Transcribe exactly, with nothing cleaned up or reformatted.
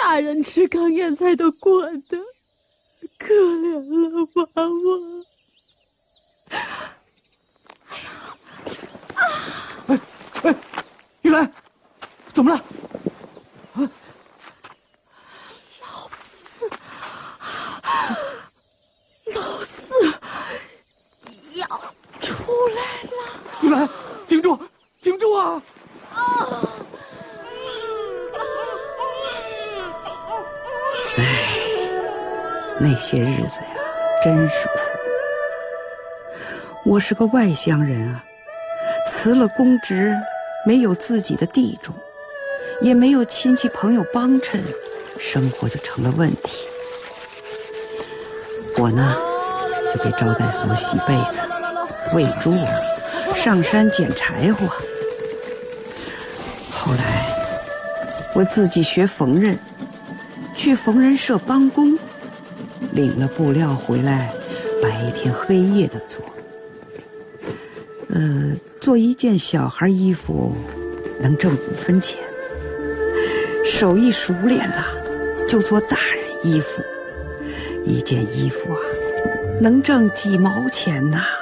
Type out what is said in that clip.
大人吃糠咽菜都过的，可怜了娃娃。 哎哎，玉兰，怎么了？啊！ 老四，老四要出来了！ 玉兰，停住，停住啊！ 啊！ 哎，那些日子呀，真是苦。我是个外乡人啊，辞了公职，没有自己的地种，也没有亲戚朋友帮衬，生活就成了问题。我呢，就给招待所洗被子、喂猪，上山捡柴火。后来，我自己学缝纫，去缝纫社帮工，领了布料回来，白天黑夜的做。呃，做一件小孩衣服，能挣五分钱。手艺熟练了，就做大人衣服，一件衣服啊，能挣几毛钱呐。